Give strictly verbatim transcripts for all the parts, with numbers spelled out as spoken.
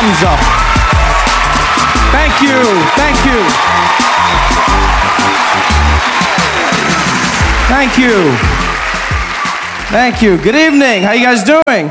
thumbs up. Thank you, thank you. Thank you. Thank you. Good evening. How you guys doing?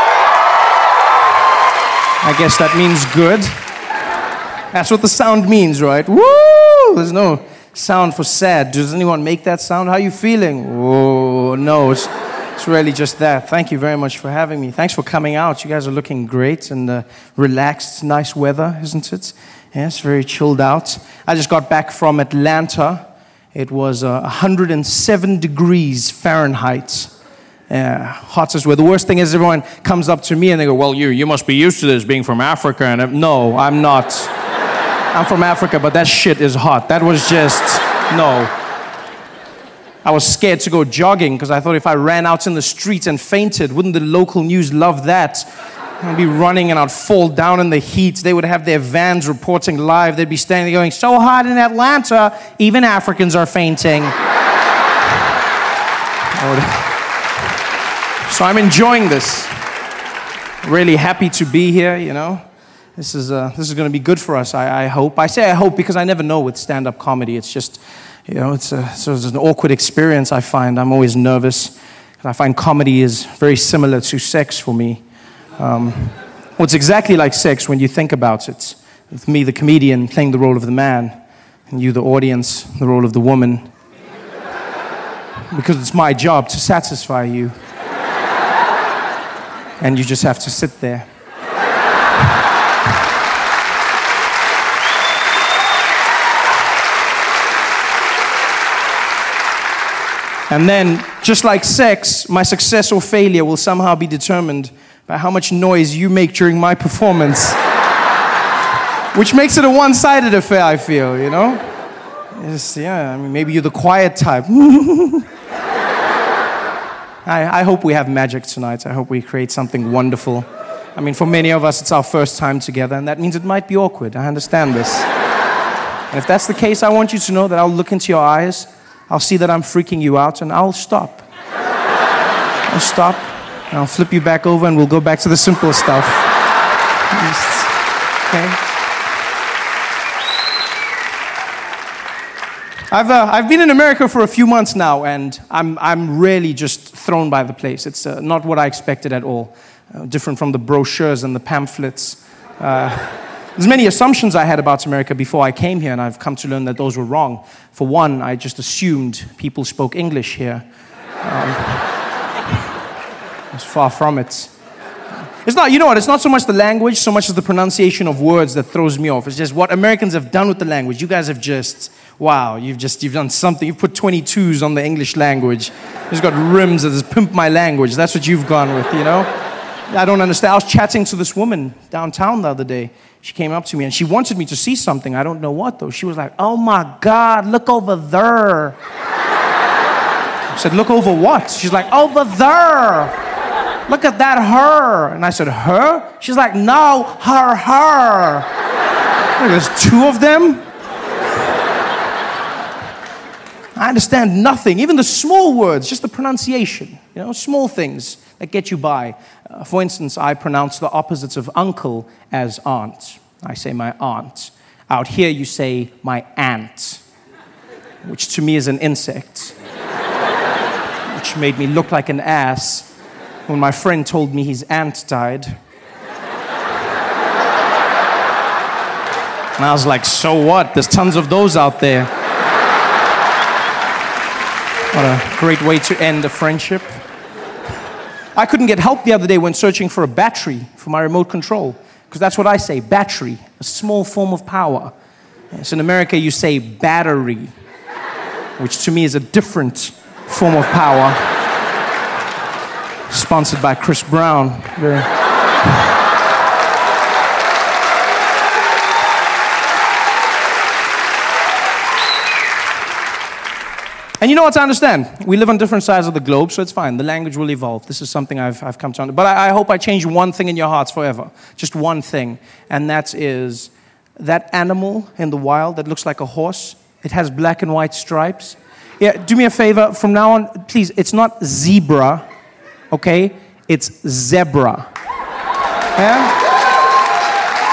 I guess that means good. That's what the sound means, right? Woo! There's no sound for sad. Does anyone make that sound? How are you feeling? Oh, no, it's, it's really just that. Thank you very much for having me. Thanks for coming out. You guys are looking great and uh, relaxed. Nice weather, isn't it? Yes, very chilled out. I just got back from Atlanta. It was uh, one hundred seven degrees Fahrenheit. Yeah, hot as well. The worst thing is everyone comes up to me and they go, well, you you must be used to this being from Africa. And I'm, no, I'm not. I'm from Africa, but that shit is hot. That was just, no. I was scared to go jogging because I thought if I ran out in the street and fainted, wouldn't the local news love that? I'd be running and I'd fall down in the heat. They would have their vans reporting live. They'd be standing there going, so hot in Atlanta, even Africans are fainting. I would... So I'm enjoying this. Really happy to be here, you know. This is uh, this is going to be good for us, I, I hope. I say I hope because I never know with stand-up comedy. It's just, you know, it's, a, so it's an awkward experience, I find. I'm always nervous. I find comedy is very similar to sex for me. Um, well, it's exactly like sex when you think about it. With me, the comedian, playing the role of the man, and you, the audience, the role of the woman. Because it's my job to satisfy you. And you just have to sit there. And then, just like sex, my success or failure will somehow be determined by how much noise you make during my performance. Which makes it a one-sided affair, I feel, you know? It's, yeah, I mean, maybe you're the quiet type. I, I hope we have magic tonight. I hope we create something wonderful. I mean, for many of us, it's our first time together, and that means it might be awkward. I understand this. And if that's the case, I want you to know that I'll look into your eyes, I'll see that I'm freaking you out, and I'll stop. I'll stop, and I'll flip you back over, and we'll go back to the simple stuff. Okay? I've uh, I've been in America for a few months now, and I'm I'm really just thrown by the place. It's uh, not what I expected at all. Uh, different from the brochures and the pamphlets. Uh, there's many assumptions I had about America before I came here, and I've come to learn that those were wrong. For one, I just assumed people spoke English here. Um, it's far from it. It's not, you know what, it's not so much the language, so much as the pronunciation of words that throws me off. It's just what Americans have done with the language. You guys have just, wow, you've just, you've done something. You've put twenty-twos on the English language. You've got rims that says, pimp my language. That's what you've gone with, you know? I don't understand. I was chatting to this woman downtown the other day. She came up to me and she wanted me to see something. I don't know what, though. She was like, oh my God, look over there. I said, look over what? She's like, over there. Look at that her. And I said, her? She's like, no, her, her. Like, there's two of them? I understand nothing, even the small words, just the pronunciation, you know, small things that get you by. Uh, for instance, I pronounce the opposites of uncle as aunt. I say my aunt. Out here, you say my aunt, which to me is an insect, which made me look like an ass when my friend told me his aunt died. And I was like, so what? There's tons of those out there. What a great way to end a friendship. I couldn't get help the other day when searching for a battery for my remote control, because that's what I say, battery, a small form of power. Yes, in America, you say battery, which to me is a different form of power. Sponsored by Chris Brown. Very... And you know what, I understand. We live on different sides of the globe, so it's fine. The language will evolve. This is something I've, I've come to understand. But I, I hope I change one thing in your hearts forever. Just one thing. And that is that animal in the wild that looks like a horse. It has black and white stripes. Yeah, do me a favor. From now on, please, it's not zebra, okay? It's zebra. Yeah?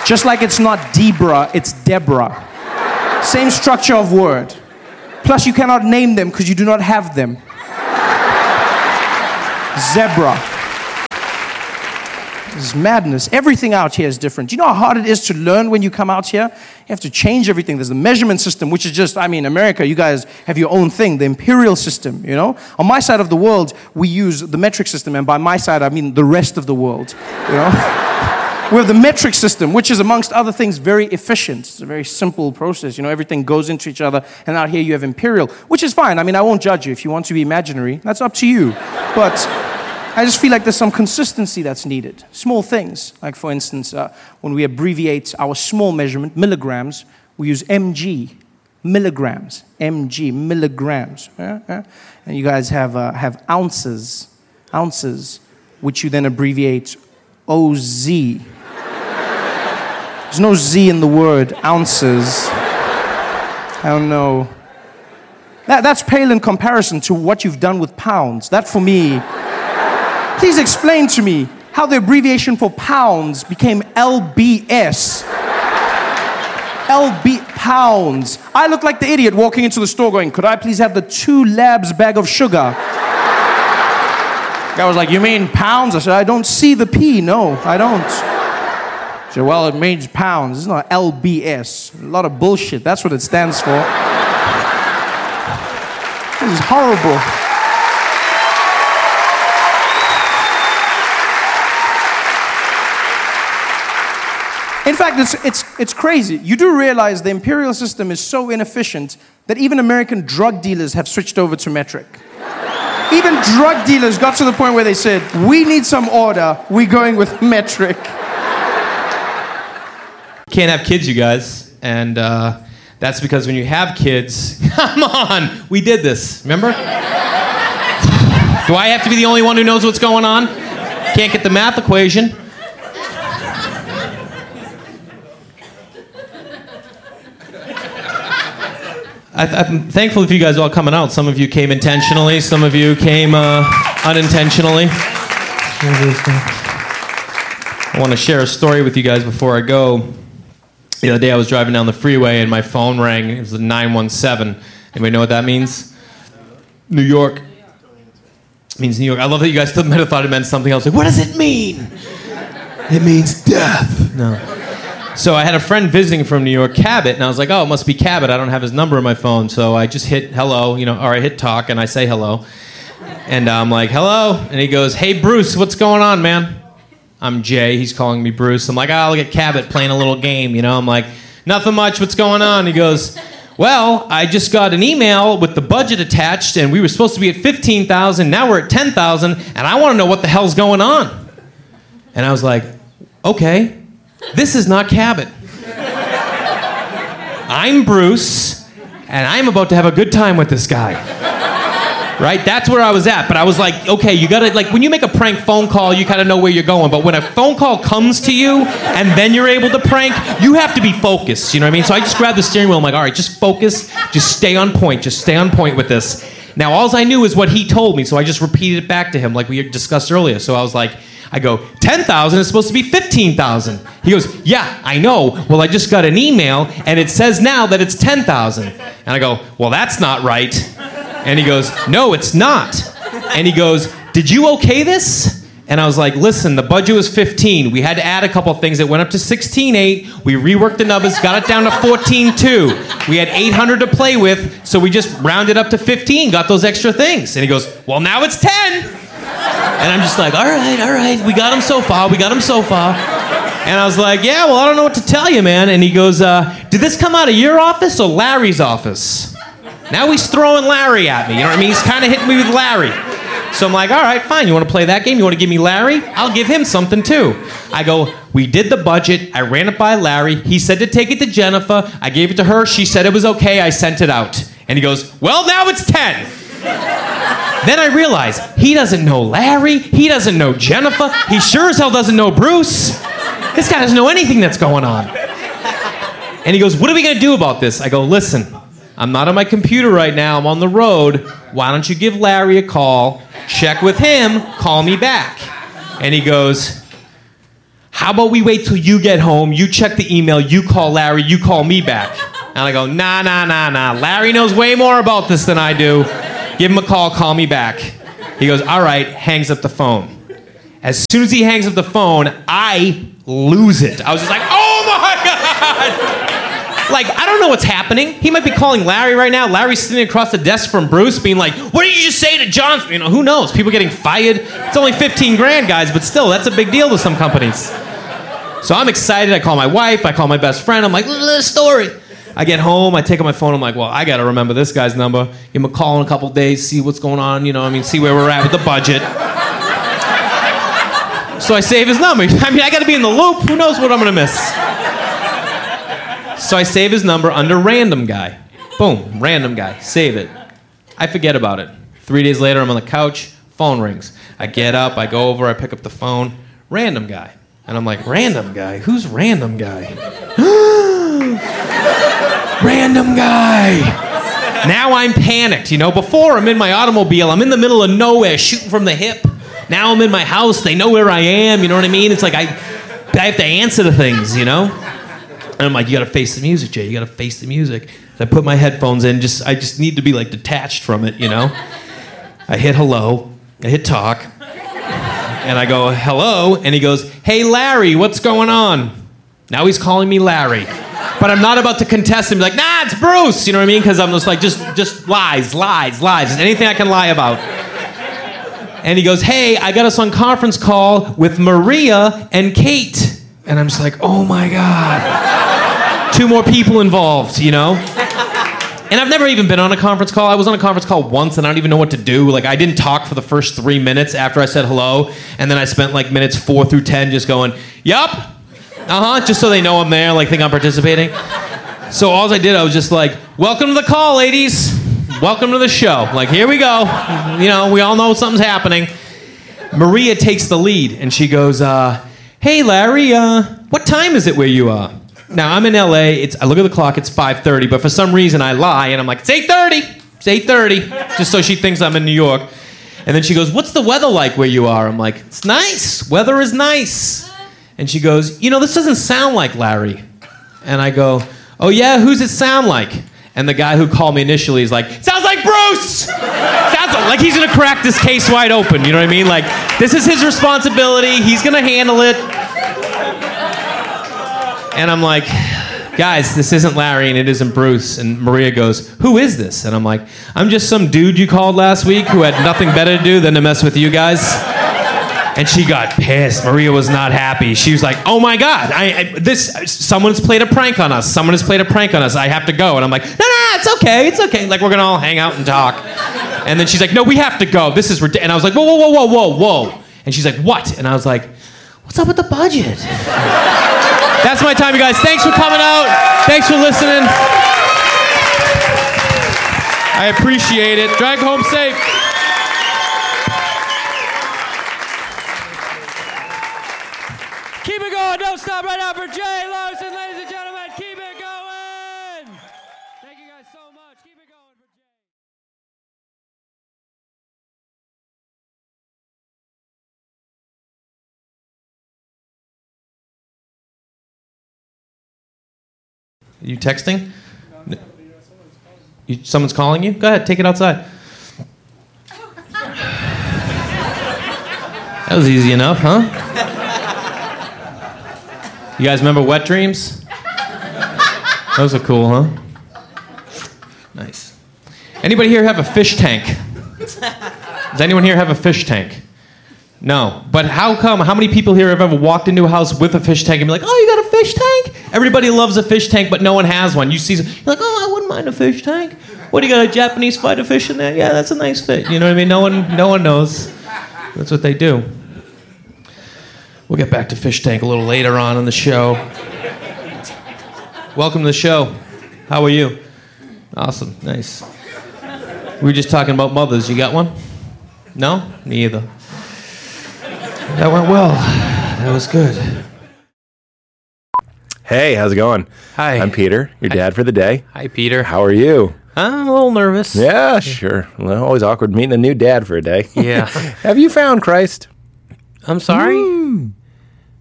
Just like it's not Debra, it's Deborah. Same structure of word. Plus, you cannot name them because you do not have them. Zebra. This is madness. Everything out here is different. Do you know how hard it is to learn when you come out here? You have to change everything. There's the measurement system, which is just, I mean, America, you guys have your own thing, the imperial system, you know? On my side of the world, we use the metric system, and by my side, I mean the rest of the world, you know? We have the metric system, which is, amongst other things, very efficient. It's a very simple process. You know, everything goes into each other. And out here you have imperial, which is fine. I mean, I won't judge you. If you want to be imaginary, that's up to you. But I just feel like there's some consistency that's needed. Small things. Like, for instance, uh, when we abbreviate our small measurement, milligrams, we use M G. Milligrams. M G. Milligrams. Yeah? Yeah? And you guys have, uh, have ounces. Ounces, which you then abbreviate O Z. There's no Z in the word, ounces. I don't know. That, that's pale in comparison to what you've done with pounds. That for me, please explain to me how the abbreviation for pounds became L B S. L B, pounds. I look like the idiot walking into the store going, could I please have the two labs bag of sugar? Guy was like, you mean pounds? I said, I don't see the P. No, I don't. He said, well, it means pounds. It's not L B S. A lot of bullshit. That's what it stands for. This is horrible. In fact, it's, it's, it's crazy. You do realize the imperial system is so inefficient that even American drug dealers have switched over to metric. Even drug dealers got to the point where they said, we need some order, we're going with metric. Can't have kids, you guys, and uh, that's because when you have kids, come on, we did this, remember? Do I have to be the only one who knows what's going on? Can't get the math equation. I, I'm thankful for you guys all coming out. Some of you came intentionally, some of you came uh, unintentionally. I want to share a story with you guys before I go. The other day I was driving down the freeway and my phone rang. It was a nine one seven. Anybody know what that means? New York. It means New York. I love that you guys might have thought it meant something else. Like, what does it mean? It means death. No. So I had a friend visiting from New York, Cabot, and I was like, oh, it must be Cabot. I don't have his number on my phone. So I just hit hello, you know, or I hit talk, and I say hello. And I'm like, hello. And he goes, hey, Bruce, what's going on, man? I'm Jay. He's calling me Bruce. I'm like, oh, I'll get Cabot playing a little game, you know? I'm like, nothing much. What's going on? He goes, well, I just got an email with the budget attached, and we were supposed to be at fifteen thousand. Now we're at ten thousand, and I want to know what the hell's going on. And I was like, okay, this is not Cabot. I'm Bruce, and I'm about to have a good time with this guy. Right? That's where I was at. But I was like, okay, you gotta, like, when you make a prank phone call, you kind of know where you're going. But when a phone call comes to you, and then you're able to prank, you have to be focused. You know what I mean? So I just grabbed the steering wheel. I'm like, all right, just focus. Just stay on point. Just stay on point with this. Now, all I knew is what he told me, so I just repeated it back to him like we discussed earlier. So I was like, I go, ten thousand is supposed to be fifteen thousand. He goes, yeah, I know. Well, I just got an email, and it says now that it's ten thousand. And I go, well, that's not right. And he goes, no, it's not. And he goes, did you okay this? And I was like, listen, the budget was fifteen. We had to add a couple things. It went up to sixteen eight. We reworked the numbers, got it down to fourteen two. We had eight hundred to play with, so we just rounded up to fifteen, got those extra things. And he goes, well, now it's ten. And I'm just like, all right, all right. We got him so far. We got him so far. And I was like, yeah, well, I don't know what to tell you, man. And he goes, uh, did this come out of your office or Larry's office? Now he's throwing Larry at me. You know what I mean? He's kind of hitting me with Larry. So I'm like, all right, fine. You want to play that game? You want to give me Larry? I'll give him something too. I go, we did the budget. I ran it by Larry. He said to take it to Jennifer. I gave it to her. She said it was okay. I sent it out. And he goes, well, now it's ten. Then I realize he doesn't know Larry. He doesn't know Jennifer. He sure as hell doesn't know Bruce. This guy doesn't know anything that's going on. And he goes, what are we going to do about this? I go, listen, I'm not on my computer right now. I'm on the road. Why don't you give Larry a call, check with him, call me back. And he goes, how how about we wait till you get home, you check the email, you call Larry, you call me back. And I go, nah, nah, nah, nah. Larry knows way more about this than I do. Give him a call, call me back. He goes, all right, hangs up the phone. As soon as he hangs up the phone, I lose it. I was just like, oh my God! Like, I don't know what's happening. He might be calling Larry right now. Larry's sitting across the desk from Bruce being like, what did you just say to John? You know, who knows? People getting fired. It's only fifteen grand, guys, but still, that's a big deal to some companies. So I'm excited. I call my wife. I call my best friend. I'm like, look at this story. I get home. I take out my phone. I'm like, well, I got to remember this guy's number. Give him a call in a couple days, see what's going on. You know, I mean, see where we're at with the budget. So I save his number. I mean, I got to be in the loop. Who knows what I'm going to miss? So I save his number under random guy. Boom, random guy. Save it. I forget about it. Three days later, I'm on the couch. Phone rings. I get up. I go over. I pick up the phone. Random guy. And I'm like, random guy? Who's random guy? Random guy. Now I'm panicked. You know, before I'm in my automobile. I'm in the middle of nowhere shooting from the hip. Now I'm in my house. They know where I am. You know what I mean? It's like I, I have to answer to things, you know? And I'm like, you got to face the music, Jay. You got to face the music. So I put my headphones in. Just I just need to be, like, detached from it, you know? I hit hello. I hit talk. And I go, hello. And he goes, hey, Larry, what's going on? Now he's calling me Larry. But I'm not about to contest him. Like, nah, it's Bruce. You know what I mean? Because I'm just like, just, just lies, lies, lies. Anything I can lie about. And he goes, hey, I got us on conference call with Maria and Kate. And I'm just like, oh my God. Two more people involved, you know? And I've never even been on a conference call. I was on a conference call once and I don't even know what to do. Like, I didn't talk for the first three minutes after I said hello. And then I spent like minutes four through ten just going, yup, uh-huh, just so they know I'm there, like think I'm participating. So all I did, I was just like, welcome to the call, ladies. Welcome to the show. Like, here we go. You know, we all know something's happening. Maria takes the lead, and she goes, uh, hey, Larry, uh, what time is it where you are? Now, I'm in L A. It's, I look at the clock. It's five thirty, but for some reason, I lie, and I'm like, it's eight thirty. It's eight thirty, just so she thinks I'm in New York. And then she goes, what's the weather like where you are? I'm like, it's nice. Weather is nice. And she goes, you know, this doesn't sound like Larry. And I go, oh, yeah? Who's it sound like? And the guy who called me initially is like, sounds like Bruce! Sounds like he's gonna crack this case wide open, you know what I mean? Like, this is his responsibility, he's gonna handle it. And I'm like, guys, this isn't Larry and it isn't Bruce. And Maria goes, who is this? And I'm like, I'm just some dude you called last week who had nothing better to do than to mess with you guys. And she got pissed. Maria was not happy. She was like, oh my God, I, I, this, someone's played a prank on us. Someone has played a prank on us. I have to go. And I'm like, no, no, it's okay. It's okay. Like, we're going to all hang out and talk. And then she's like, no, we have to go. This is ridiculous. And I was like, whoa, whoa, whoa, whoa, whoa, whoa. And she's like, what? And I was like, what's up with the budget? That's my time, you guys. Thanks for coming out. Thanks for listening. I appreciate it. Drive home safe. Keep it going. Don't stop right now for Jay Larson, ladies and gentlemen. Keep it going. Thank you guys so much. Keep it going for Jay. You texting? No. You, someone's calling you? Go ahead, take it outside. That was easy enough, huh? You guys remember Wet Dreams? Those are cool, huh? Nice. Anybody here have a fish tank? Does anyone here have a fish tank? No. But how come, how many people here have ever walked into a house with a fish tank and be like, oh, you got a fish tank? Everybody loves a fish tank, but no one has one. You see, you're like, oh, I wouldn't mind a fish tank. What, do you got a Japanese fighter fish in there? Yeah, that's a nice fish. You know what I mean? No one, no one knows. That's what they do. We'll get back to fish tank a little later on in the show. Welcome to the show. How are you? Awesome. Nice. We were just talking about mothers. You got one? No? Me either. That went well. That was good. Hey, how's it going? Hi. I'm Peter, your dad Hi. for the day. Hi, Peter. How are you? I'm a little nervous. Yeah, sure. Well, always awkward meeting a new dad for a day. Yeah. Have you found Christ? I'm sorry? Mm.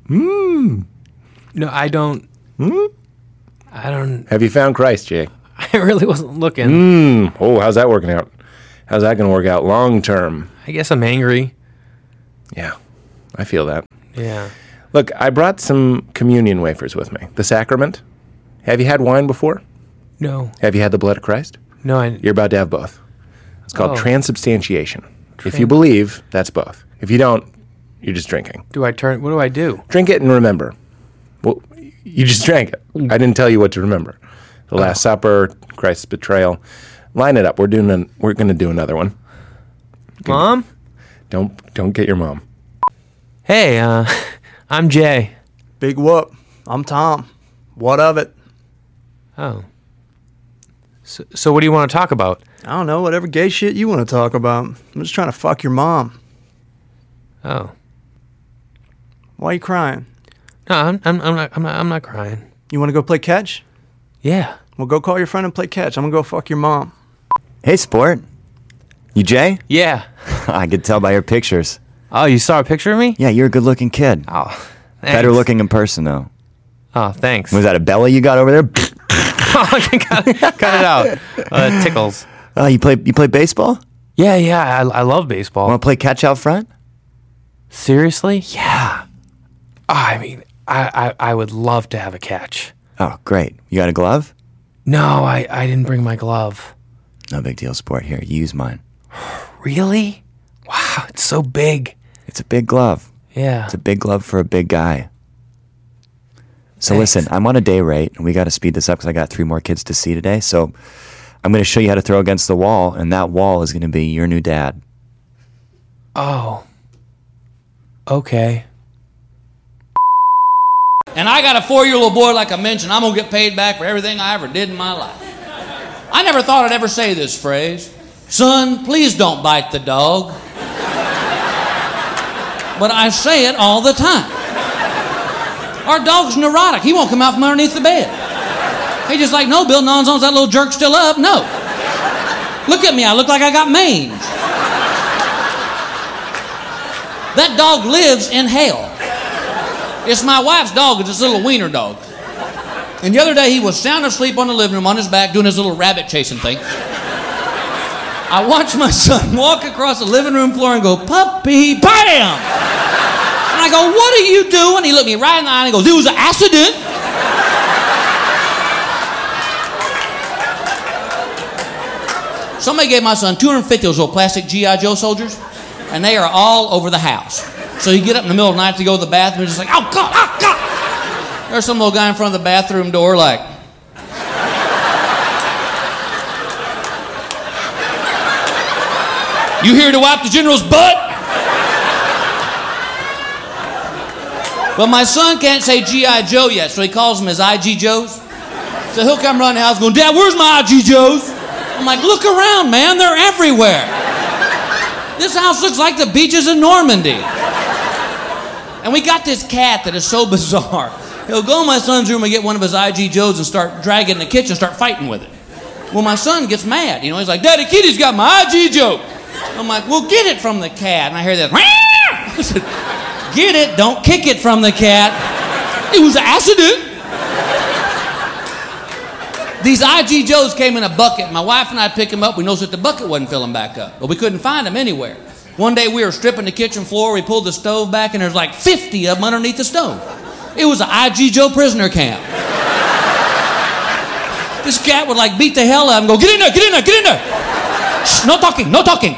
Hmm. No, I don't. Hmm? I don't. Have you found Christ, Jay? I really wasn't looking. Hmm. Oh, how's that working out? How's that going to work out long term? I guess I'm angry. Yeah, I feel that. Yeah. Look, I brought some communion wafers with me. The sacrament. Have you had wine before? No. Have you had the blood of Christ? No, I. You're about to have both. It's called Oh. transubstantiation. If Tran- you believe, that's both. If you don't, you're just drinking. Do I turn? What do I do? Drink it and remember. Well, you just drank it. I didn't tell you what to remember. The Last Oh. Supper, Christ's betrayal. Line it up. We're doing. An, we're going to do another one. Mom? Don't don't get your mom. Hey, uh, I'm Jay. Big whoop. I'm Tom. What of it? Oh. So, so what do you want to talk about? I don't know, whatever gay shit you want to talk about. I'm just trying to fuck your mom. Oh. Why are you crying? No, I'm, I'm, I'm not. I'm not. I'm not crying. You want to go play catch? Yeah. Well, go call your friend and play catch. I'm going to go fuck your mom. Hey, sport. You Jay? Yeah. I could tell by your pictures. Oh, you saw a picture of me? Yeah, you're a good-looking kid. Oh. Thanks. Better looking in person, though. Oh, thanks. Was that a belly you got over there? cut, cut it out. Uh, it tickles. Oh, you play you play baseball? Yeah, yeah. I, I love baseball. Want to play catch out front? Seriously? Yeah. Oh, I mean, I, I, I would love to have a catch. Oh, great. You got a glove? No, I, I didn't bring my glove. No big deal, sport. Here, you use mine. Really? Wow, it's so big. It's a big glove. Yeah. It's a big glove for a big guy. So Thanks. listen, I'm on a day rate, and we got to speed this up because I got three more kids to see today. So I'm going to show you how to throw against the wall, and that wall is going to be your new dad. Oh. Okay. And I got a four-year-old boy, like I mentioned. I'm going to get paid back for everything I ever did in my life. I never thought I'd ever say this phrase. Son, please don't bite the dog. But I say it all the time. Our dog's neurotic. He won't come out from underneath the bed. He's just like, no, Bill, nonsense, that little jerk's still up. No. Look at me. I look like I got mange. That dog lives in hell. It's my wife's dog. It's this little wiener dog. And the other day, he was sound asleep on the living room on his back doing his little rabbit chasing thing. I watched my son walk across the living room floor and go, puppy, bam! And I go, what are you doing? He looked me right in the eye and he goes, it was an accident. Somebody gave my son two hundred fifty of those little plastic G I Joe soldiers, and they are all over the house. So you get up in the middle of the night to go to the bathroom, and it's just like, oh, God, oh, God. There's some little guy in front of the bathroom door like, you here to wipe the general's butt? But my son can't say G I Joe yet, so he calls them his I G Joes. So he'll come around the house going, Dad, where's my I G Joes? I'm like, look around, man, they're everywhere. This house looks like the beaches of Normandy. And we got this cat that is so bizarre. He'll go in my son's room and get one of his I G Joes and start dragging in the kitchen and start fighting with it. Well, my son gets mad. You know, he's like, Daddy, Kitty's got my I G Joe. I'm like, well, get it from the cat. And I hear that, I said, get it, don't kick it from the cat. It was an accident. These I G Joes came in a bucket. My wife and I picked them up. We noticed that the bucket wasn't filling back up, but we couldn't find them anywhere. One day we were stripping the kitchen floor. We pulled the stove back, and there's like fifty of them underneath the stove. It was an I G Joe prisoner camp. This cat would like beat the hell out of him and go, get in there, get in there, get in there. Shh, no talking, no talking.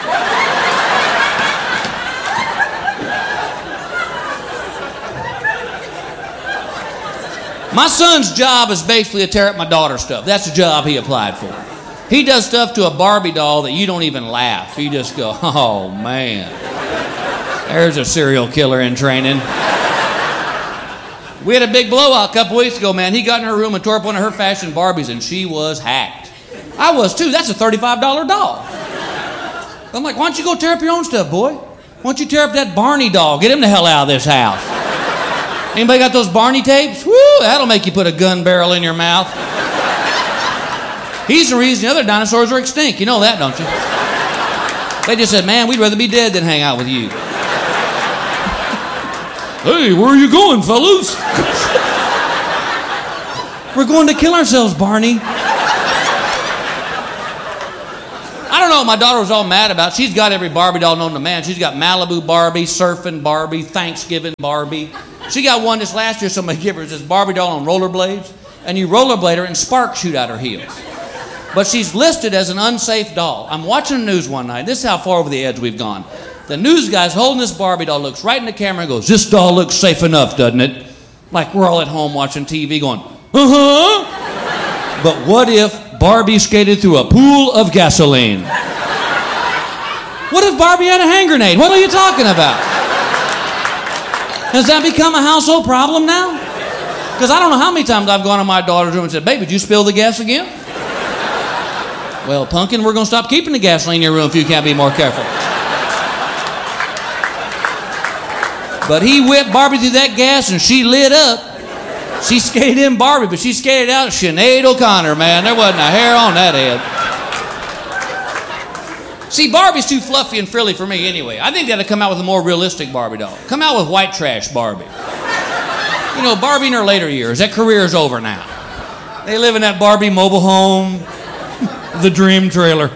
My son's job is basically to tear up my daughter's stuff. That's the job he applied for. He does stuff to a Barbie doll that you don't even laugh. You just go, oh, man. There's a serial killer in training. We had a big blowout a couple weeks ago, man. He got in her room and tore up one of her fashion Barbies, and she was hacked. I was, too. That's a thirty-five dollar doll. I'm like, why don't you go tear up your own stuff, boy? Why don't you tear up that Barney doll? Get him the hell out of this house. Anybody got those Barney tapes? Woo, that'll make you put a gun barrel in your mouth. He's the reason the other dinosaurs are extinct. You know that, don't you? They just said, man, we'd rather be dead than hang out with you. Hey, where are you going, fellas? We're going to kill ourselves, Barney. I don't know what my daughter was all mad about. She's got every Barbie doll known to man. She's got Malibu Barbie, Surfing Barbie, Thanksgiving Barbie. She got one this last year, somebody gave her this Barbie doll on rollerblades, and you rollerblade her and sparks shoot out her heels. But she's listed as an unsafe doll. I'm watching the news one night. This is how far over the edge we've gone. The news guy's holding this Barbie doll, looks right in the camera and goes, this doll looks safe enough, doesn't it? Like we're all at home watching T V going, uh-huh. But what if Barbie skated through a pool of gasoline? What if Barbie had a hand grenade? What are you talking about? Has that become a household problem now? Because I don't know how many times I've gone to my daughter's room and said, babe, did you spill the gas again? Well, pumpkin, we're going to stop keeping the gasoline in your room if you can't be more careful. But he whipped Barbie through that gas and she lit up. She skated in Barbie, but she skated out Sinead O'Connor, man. There wasn't a hair on that head. See, Barbie's too fluffy and frilly for me anyway. I think they ought to come out with a more realistic Barbie doll. Come out with white trash Barbie. You know, Barbie in her later years, that career's over now. They live in that Barbie mobile home, the dream trailer.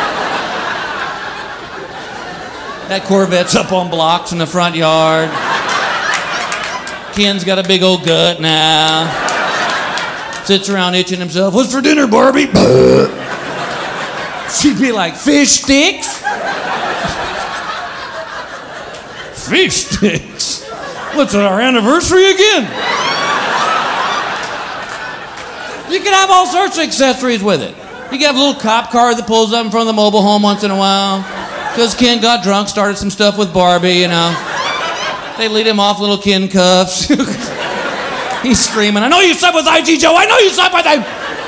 That Corvette's up on blocks in the front yard. Ken's got a big old gut now. Sits around itching himself. What's for dinner, Barbie? She'd be like, fish sticks? Fish sticks? What's our anniversary again? You can have all sorts of accessories with it. You can have a little cop car that pulls up in front of the mobile home once in a while. Because Ken got drunk, started some stuff with Barbie, you know. They lead him off, little Ken cuffs. He's screaming, I know you slept with I G Joe, I know you slept with him!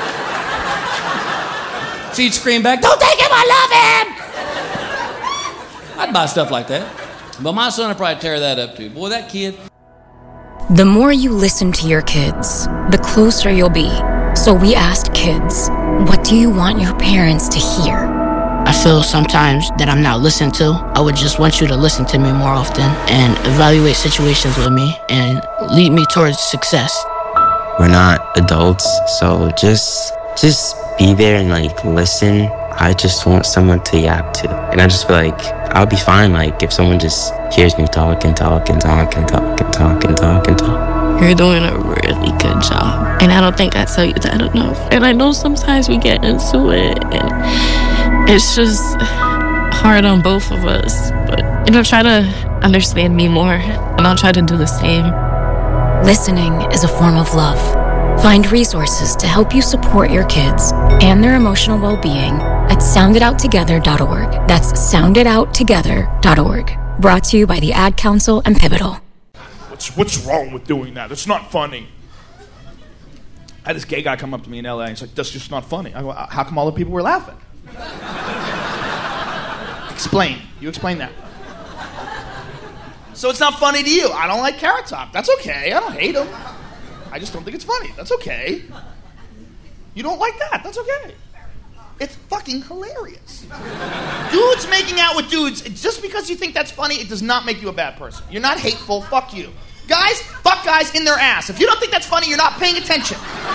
She'd scream back, don't take him, I love him! I'd buy stuff like that. But my son would probably tear that up too. Boy, that kid. The more you listen to your kids, the closer you'll be. So we asked kids, what do you want your parents to hear? I feel sometimes that I'm not listened to. I would just want you to listen to me more often and evaluate situations with me and lead me towards success. We're not adults, so just just be there and like listen. I just want someone to yap to. And I just feel like I'll be fine like if someone just hears me talk and talk and talk and talk and talk and talk and talk. You're doing a really good job. And I don't think I tell you that enough. And I know sometimes we get into it and it's just hard on both of us. But, you know, try to understand me more and I'll try to do the same. Listening is a form of love. Find resources to help you support your kids and their emotional well-being at sound it out together dot org. That's sound it out together dot org. Brought to you by the Ad Council and Pivotal. What's, what's wrong with doing that? It's not funny. I had this gay guy come up to me in L A and he's like, that's just not funny. I go, how come all the people were laughing? Explain. You explain that. So it's not funny to you. I don't like Carrot Top. That's okay. I don't hate him. I just don't think it's funny. That's okay. You don't like that. That's okay. It's fucking hilarious. Dudes making out with dudes, just because you think that's funny, it does not make you a bad person. You're not hateful. Fuck you. Guys, fuck guys in their ass. If you don't think that's funny, you're not paying attention.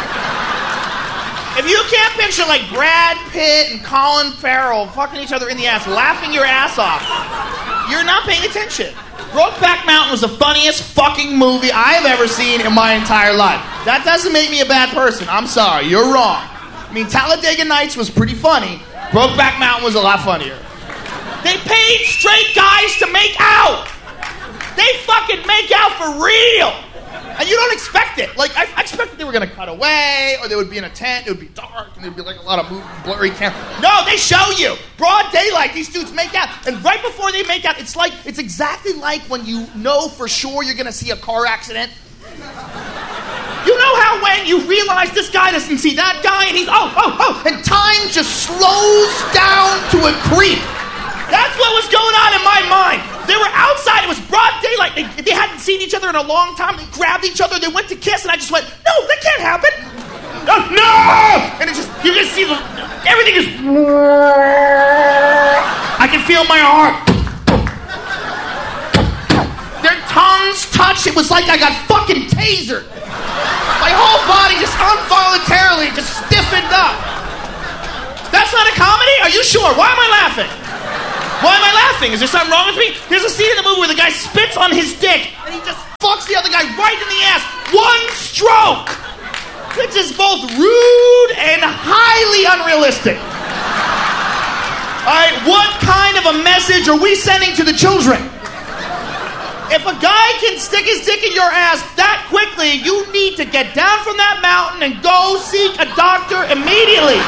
If you can't picture like Brad Pitt and Colin Farrell fucking each other in the ass, laughing your ass off, you're not paying attention. Brokeback Mountain was the funniest fucking movie I have ever seen in my entire life. That doesn't make me a bad person. I'm sorry, you're wrong. I mean, Talladega Nights was pretty funny. Brokeback Mountain was a lot funnier. They paid straight guys to make out. They fucking make out for real. And you don't expect it. Like, I, I expected they were going to cut away, or they would be in a tent, it would be dark, and there'd be like a lot of moving, blurry camera. No, they show you. Broad daylight, these dudes make out. And right before they make out, it's like, it's exactly like when you know for sure you're going to see a car accident. You know how when you realize this guy doesn't see that guy, and he's, oh, oh, oh, and time just slows down to a creep. That's what was going on in my mind. They were outside. It was broad daylight. They, they hadn't seen each other in a long time. They grabbed each other. They went to kiss, and I just went, no, that can't happen. No, no! And it just, you just see the, everything is, I can feel my heart. Their tongues touch, it was like I got fucking tasered. My whole body just involuntarily just stiffened up. That's not a comedy? Are you sure? Why am I laughing? Why am I laughing? Is there something wrong with me? There's a scene in the movie where the guy spits on his dick and he just fucks the other guy right in the ass. One stroke! Which is both rude and highly unrealistic. Alright, what kind of a message are we sending to the children? If a guy can stick his dick in your ass that quickly, you need to get down from that mountain and go seek a doctor immediately.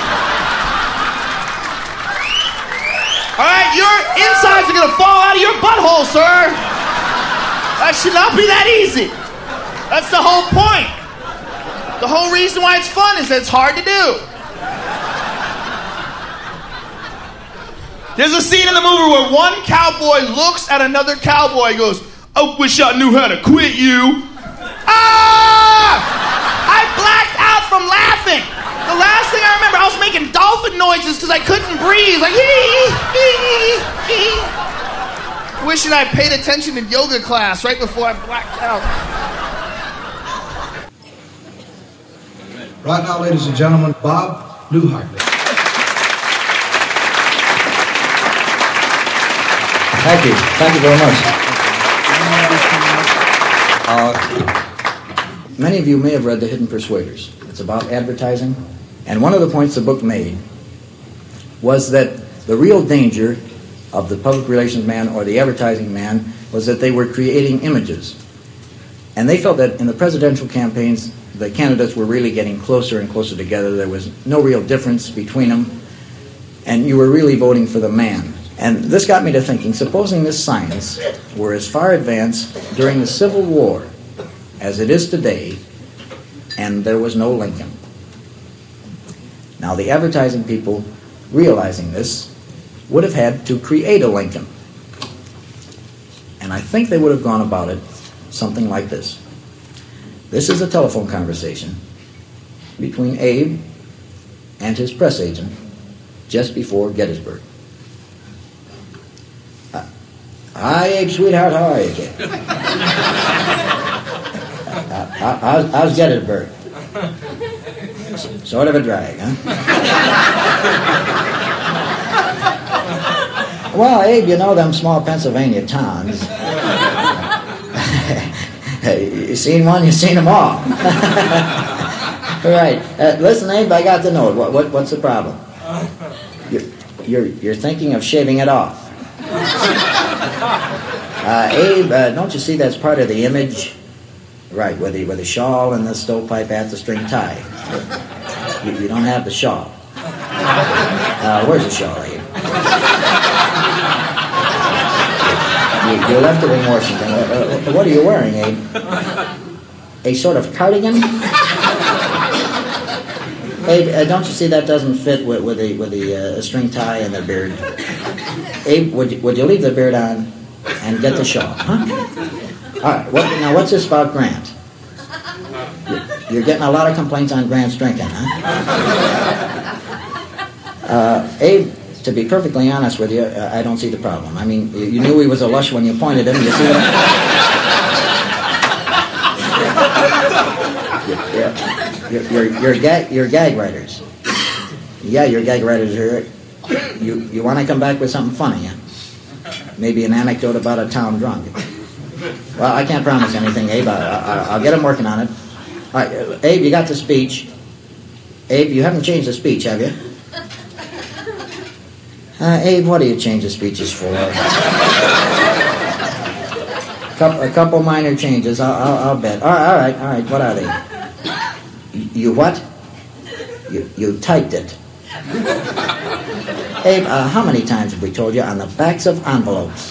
Alright, your insides are gonna fall out of your butthole, sir. That should not be that easy. That's the whole point. The whole reason why it's fun is that it's hard to do. There's a scene in the movie where one cowboy looks at another cowboy and goes, I wish I knew how to quit you. Ah! I blacked out from laughing. The last thing I remember, I was making dolphin noises because I couldn't breathe. Like, hee, hee, hee. Wishing I paid attention in yoga class right before I blacked out. Right now, ladies and gentlemen, Bob Newhart. Thank you. Thank you very much. Uh, many of you may have read The Hidden Persuaders. It's about advertising. And one of the points the book made was that the real danger of the public relations man or the advertising man was that they were creating images. And they felt that in the presidential campaigns, the candidates were really getting closer and closer together. There was no real difference between them. And you were really voting for the man. And this got me to thinking, supposing this science were as far advanced during the Civil War as it is today, and there was no Lincoln. Now, the advertising people, realizing this, would have had to create a Lincoln. And I think they would have gone about it something like this. This is a telephone conversation between Abe and his press agent just before Gettysburg. Uh, Hi, Abe, sweetheart, how are you, kid? uh, how's, how's Gettysburg? Sort of a drag, huh? Well, Abe, you know them small Pennsylvania towns. You seen one, you seen them all. Right. Uh, listen, Abe, I got the note. What, what, what's the problem? You're, you're, you're thinking of shaving it off. Uh, Abe, uh, don't you see that's part of the image? Right, with the, with the shawl and the stovepipe hat, the string tie. You, you don't have the shawl. Uh, where's the shawl, Abe? You, you left it in Washington. Uh, uh, what are you wearing, Abe? A sort of cardigan? Abe, uh, don't you see that doesn't fit with, with the with the uh, string tie and the beard? Abe, would you, would you leave the beard on and get the shawl, huh? All right. What, now, what's this about Grant? You're, you're getting a lot of complaints on Grant's drinking, huh? Uh, Abe. To be perfectly honest with you, uh, I don't see the problem. I mean, you, you knew he was a lush when you pointed him. You see what I You're, you're, you're, gag, you're gag writers. Yeah, you're gag writers. You're, you you want to come back with something funny, huh? Maybe an anecdote about a town drunk. Well, I can't promise anything, Abe. I, I, I'll get him working on it. All right, uh, Abe, you got the speech. Abe, you haven't changed the speech, have you? Uh, Abe, what do you change the speeches for? Couple, a couple minor changes, I'll, I'll, I'll bet. All right, all right, all right, what are they? You what? You, you typed it. Abe, uh, how many times have we told you on the backs of envelopes?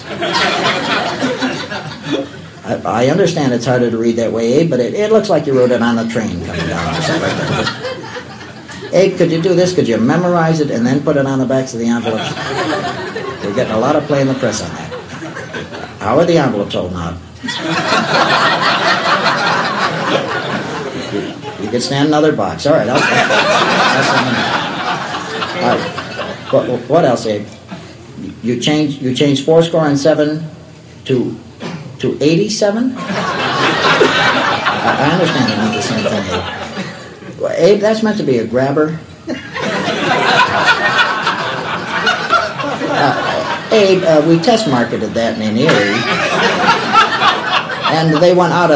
I, I understand it's harder to read that way, Abe, but it, it looks like you wrote it on the train coming down or something like that. Abe, could you do this? Could you memorize it and then put it on the backs of the envelopes? We're getting a lot of play in the press on that. How are the envelopes holding out? You, you could stand another box. All right, I'll, I'll, I'll All right. What, what else, Abe? You change you change four score and seven to to eighty-seven? I, I understand it meant the same thing, Abe. Well, Abe, that's meant to be a grabber. Uh, Abe, uh, we test marketed that in Erie, and they went out of